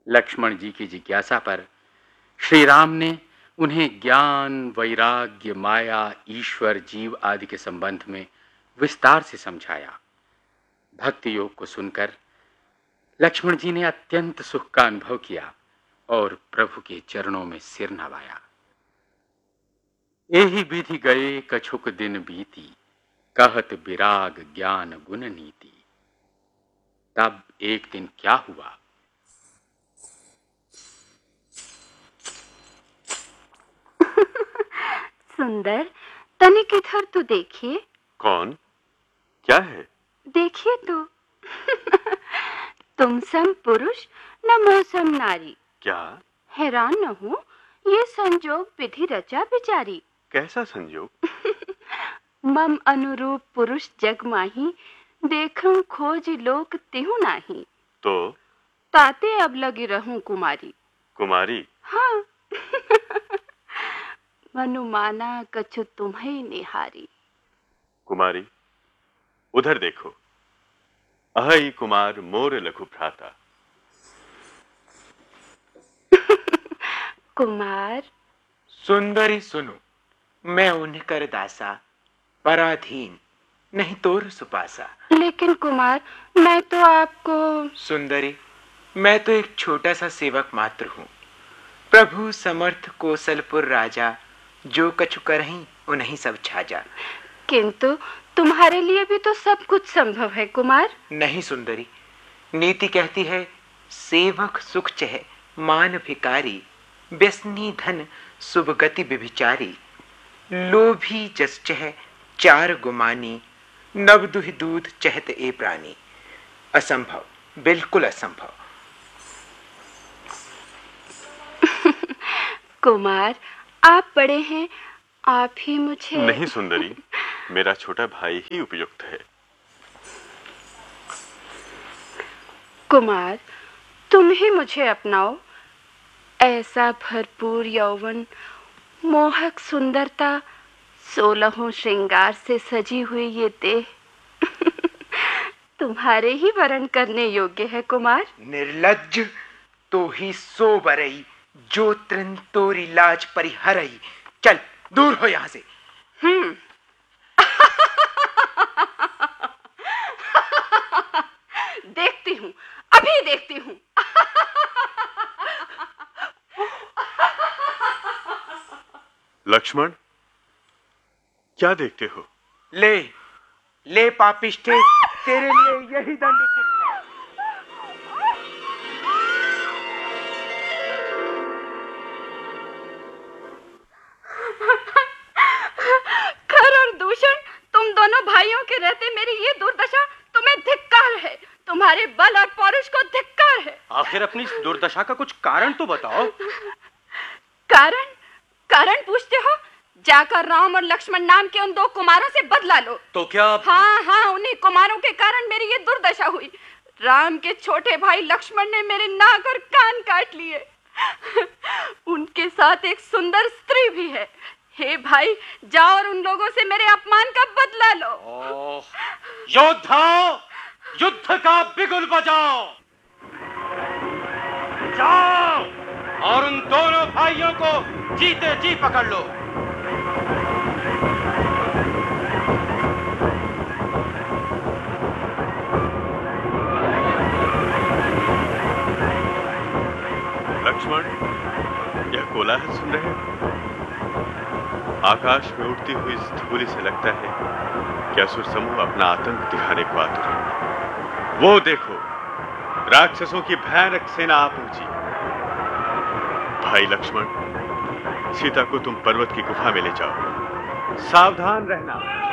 लक्ष्मण जी की जिज्ञासा पर श्री राम ने उन्हें ज्ञान, वैराग्य, माया, ईश्वर, जीव आदि के संबंध में विस्तार से समझाया। भक्ति योग को सुनकर लक्ष्मण जी ने अत्यंत सुख का अनुभव किया और प्रभु के चरणों में सिर नवाया। एहि विधि गए कछुक दिन बीती, कहत विराग ज्ञान गुण नीति। तब एक दिन क्या हुआ? सुंदर, तनिक इधर तो देखिए। कौन? क्या है? देखिए तो। तुम सम पुरुष न मौसम नारी। क्या? हैरान न हो, ये संजोग विधि रचा बिचारी। कैसा संजोग? मम अनुरूप पुरुष जग माही, देखूं खोज लोक तिहु नाही। तो ताते अब लगी रहूं कुमारी। कुमारी? हाँ। मनुमाना कछु तुम्हें निहारी। कुमारी, उधर देखो। अहई कुमार मोर लघु भ्राता। कुमार। सुंदरी सुनो, मैं उन्हें कर दासा, पराधीन नहीं तोर सुपासा। लेकिन कुमार, मैं तो आपको। सुंदरी, मैं तो एक छोटा सा सेवक मात्र हूँ। प्रभु समर्थ कौशलपुर राजा, जो कछु करहीं उन्हीं सब छाजा। किंतु तुम्हारे लिए भी तो सब कुछ संभव है कुमार। नहीं सुंदरी, नीति कहती है सेवक सुख चह मान भिकारी, व्यसनी धन शुभ गति विभिचारी। लोभी जस चह चार गुमानी, नव दुहि दूध चहत ए प्राणी। असंभव, बिल्कुल असंभव। कुमार, आप बड़े हैं, आप ही मुझे। नहीं सुंदरी, मेरा छोटा भाई ही उपयुक्त है। कुमार, तुम ही मुझे अपनाओ। ऐसा भरपूर यौवन, मोहक सुंदरता, 16 श्रृंगार से सजी हुई ये देह तुम्हारे ही वरण करने योग्य है कुमार। निर्लज्ज, तो ही सो बरई, जो तृण तोरी लाज परिहरई। चल दूर हो यहां से। देखती हूँ, अभी देखती हूँ। लक्ष्मण, क्या देखते हो? ले ले पापिष्ठे, तेरे लिए यही दंड उचित है। खर और दूषण, तुम दोनों भाइयों के रहते मेरी ये दुर्दशा, तुम्हें धिक्कार है। तुम्हारे बल और पौरुष को धिक्कार है। आखिर अपनी इस दुर्दशा का कुछ कारण तो बताओ। कारण? कारण पूछते हो? जाकर राम और लक्ष्मण नाम के उन 2 कुमारों से बदला लो। तो क्या? हाँ, उन्हीं कुमारों के कारण मेरी ये दुर्दशा हुई। राम के छोटे भाई लक्ष्मण ने मेरे नाक और कान काट लिए। उनके साथ एक सुंदर स्त्री भी है। हे भाई, जाओ और उन लोगों से मेरे अपमान का बदला लो। योद्धाओ, युद्ध का बिगुल बजाओ। जाओ और उन दोनों भाइयों को जीते जी पकड़ लो। लक्ष्मण, यह कोलाहल सुन रहे हो? आकाश में उड़ती हुई इस धूलि से लगता है कि असुर समूह अपना आतंक दिखाने को आतुर है। वो देखो, राक्षसों की भयानक सेना आ पहुंची। भाई लक्ष्मण, सीता को तुम पर्वत की गुफा में ले जाओ। सावधान रहना।